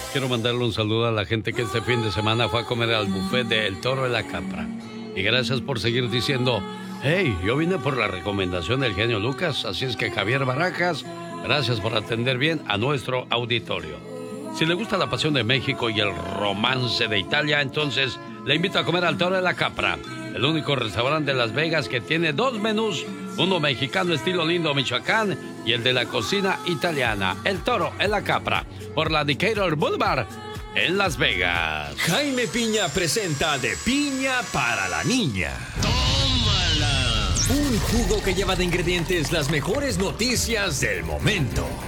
Quiero mandarle un saludo a la gente que este fin de semana fue a comer al buffet de El Toro de la Capra. Y gracias por seguir diciendo, hey, yo vine por la recomendación del genio Lucas, así es que Javier Barajas, gracias por atender bien a nuestro auditorio. Si le gusta la pasión de México y el romance de Italia, entonces le invito a comer al Toro de la Capra, el único restaurante de Las Vegas que tiene dos menús, uno mexicano estilo Lindo, Michoacán, y el de la cocina italiana, El Toro en la Capra, por la Decatur Boulevard, en Las Vegas. Jaime Piña presenta De Piña para la Niña. ¡Tómala! Un jugo que lleva de ingredientes las mejores noticias del momento.